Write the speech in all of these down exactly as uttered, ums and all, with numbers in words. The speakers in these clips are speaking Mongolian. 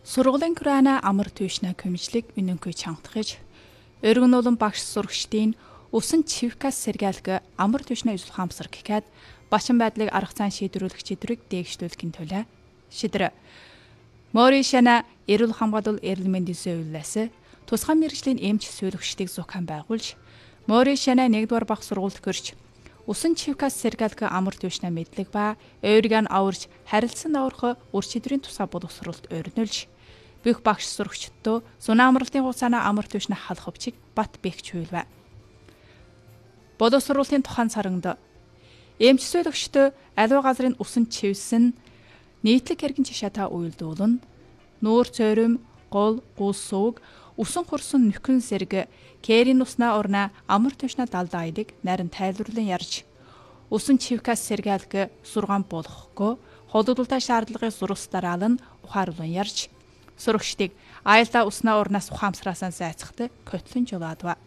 Сургуулийн Крана амар төвшнө көмжлэг үнэнхүй чангатгаж, өргөн улан багш сурагчдын усан чивкас сэргээлг амар төвшнө ижил хамсар гэхэд бачин байдлыг арга цаан шийдвэрлэх чидрэг дээгшүүлэхин төлөө шидэр Моришана эрүүл хамгаалал эрүүл мэндийн зөвлөлөөс тусгай мэргэжлийн эмч сүүлэгчдийг зохион байгуулж, Моришана нэгдүгээр бага сургуульд гэрч усан чивкас сэргээлг амар төвшнө мэдлэг ба өөрийг нь аварч харилцан аврах үр чидрийн тусгай боловсруулалт өрнөлж бүх багш сурагчдод зунаа амралтын хугацааны амар төвшнө халах өвчиг бат бэгч хуйлва. Боловсруулалтын тухайн саранд эмч сүүлэгчд аливаа газрын усан чивсэн нийтлэг хэргийн жишаатаа уйлдуулна. Нүүр цойром, гол, гус сууг, усан хурсан нөхөн сэрэг, кэрийн уснаа урна амар төвшнө далдаа аялыг нарийн тайлбарлан ярьж, усан чивкас сэргээлг сургаан болохгүй, холдуулалтаа шаардлагыг зурус дараалан ухааруулан ярьж, сурагчдыг аялдаа уснаа урнаас ухаамсраасаа зайцахтай котлон жуулаадва.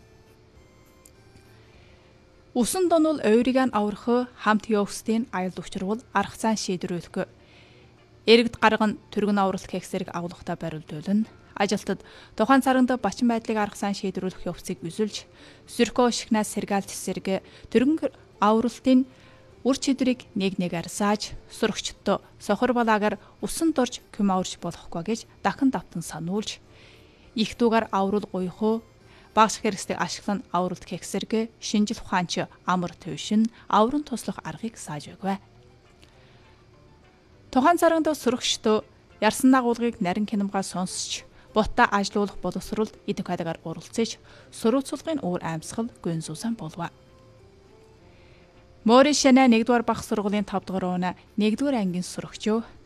Усан донол өөрийг нь аврах хамт явахстын аялд учрвал арга цаан шийдвэрлэх. Эрэгд гарган түргэн авралт кексэрэг агуулгатаа барилдуулна. Ажилтад тухайн царанд бачин байдлыг арга цаан шийдвэрлэх явцыг үзүүлж, Сүрхөө шигнаас сэргаалт эсрэг түргэн авралтын үр чидрийг нэг нэгээр сааж, сурагчдод сохор балаагаар усан дорж көм аварч болохгүй гэж дахин давтан сануулж, их дүүгээр аврал гуйхуу багш хэрэгсдэг ашиглан авралт кексэрэг шинжил ухаанч амар төвшин аврын туслах аргыг сааж өгвэ. Тухайн царанд сурагчдод ярсан дагуулгыг нарийн кинамгаа сонсч, ботта ажиллуулах боловсролд эдэн хадгаар уралцаж, сурвалцуулгын уур амьсгал гүнзүүсэн болов. Моришана нэгдүгээр бага сургуулийн тавд дугаар нэгдүгээр ангийн сурагчөө